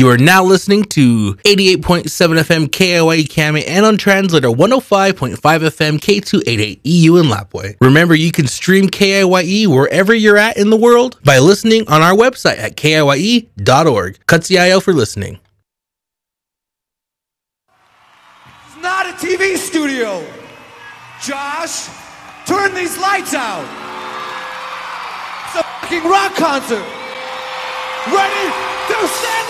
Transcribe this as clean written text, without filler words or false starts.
You are now listening to 88.7 FM KIYE Kame and on translator 105.5 FM K288 EU in Lapwai. Remember, you can stream KIYE wherever you're at in the world by listening on our website at KIYE.org. Katsiayo for listening. It's not a TV studio. Josh, turn these lights out. It's a fucking rock concert. Ready to stand